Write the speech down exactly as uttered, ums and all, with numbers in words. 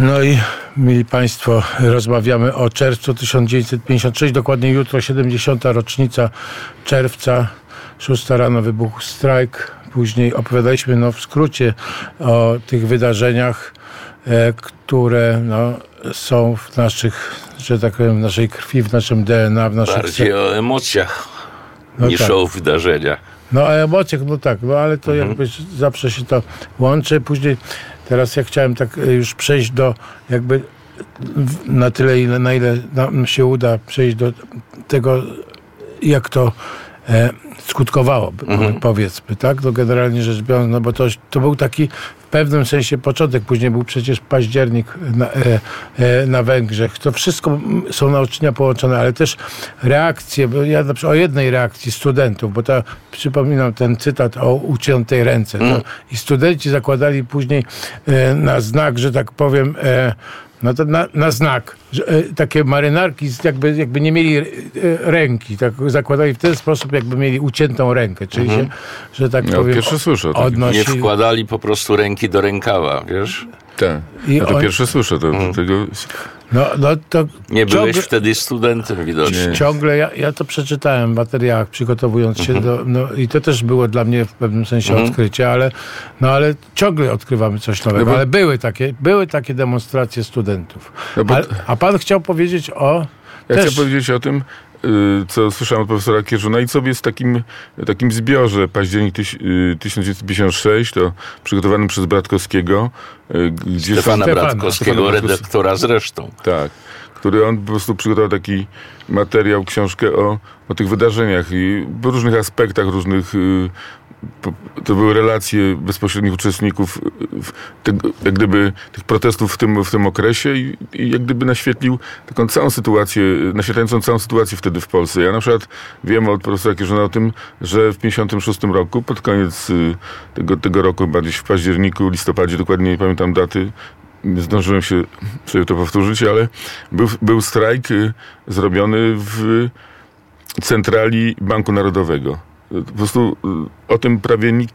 No i, mili Państwo, rozmawiamy o czerwcu tysiąc dziewięćset pięćdziesiątym trzecim, dokładnie jutro siedemdziesiąta rocznica czerwca, szósta rano wybuchł strajk. Później opowiadaliśmy no, w skrócie o tych wydarzeniach, e, które no, są w naszych, że tak powiem, w naszej krwi, w naszym D N A, w naszych... Bardziej o emocjach no niż tak. o wydarzeniach. No o emocjach, no tak, no ale to mhm. jakby zawsze się to łączy. Później, teraz ja chciałem tak już przejść do jakby na tyle, ile, na ile nam się uda przejść do tego, jak to e, skutkowało, mhm. powiedzmy, tak? To generalnie rzecz biorąc, no bo to, to był taki w pewnym sensie początek, później był przecież październik na, e, e, na Węgrzech. To wszystko są naocznia połączone, ale też reakcje, bo ja na przykład o jednej reakcji studentów, bo to przypominam ten cytat o uciętej ręce. To, mm. I studenci zakładali później e, na znak, że tak powiem, e, no to na, na znak, że, e, takie marynarki jakby, jakby nie mieli e, ręki, tak zakładali w ten sposób, jakby mieli uciętą rękę, czyli mm-hmm. się, że tak ja powiem, pierwszy słyszę o odnosi... Nie wkładali po prostu ręki do rękawa, wiesz? Tak, ja to on... pierwsze słyszę. To, mm. tego... No, no to nie ciągle, byłeś wtedy studentem widocznie. Nie. Ciągle, ja, ja to przeczytałem w materiałach, przygotowując się mm-hmm. do, no i to też było dla mnie w pewnym sensie mm-hmm. odkrycie, ale, no, ale ciągle odkrywamy coś nowego. No bo... Ale były takie, były takie demonstracje studentów. No bo... a, a pan chciał powiedzieć o... Ja też... chciałem powiedzieć o tym, co słyszałem od profesora Kierzuna i co jest takim, takim zbiorze. Październik tysiąc dziewięćset pięćdziesiąty szósty to przygotowanym przez Bratkowskiego. Gdzie Stefana są... Bratkowskiego, Stefana redaktora zresztą. Tak, który on po prostu przygotował taki materiał, książkę o, o tych wydarzeniach i w różnych aspektach, różnych... To były relacje bezpośrednich uczestników tego, jak gdyby tych protestów w tym, w tym okresie i, i jak gdyby naświetlił taką całą sytuację, naświetlającą całą sytuację wtedy w Polsce. Ja na przykład wiem od profesora Kierzuna o tym, że w pięćdziesiątym szóstym roku, pod koniec tego, tego roku, bardziej w październiku, listopadzie, dokładnie nie pamiętam daty, nie zdążyłem się sobie to powtórzyć, ale był, był strajk zrobiony w centrali Banku Narodowego. Po prostu o tym prawie nikt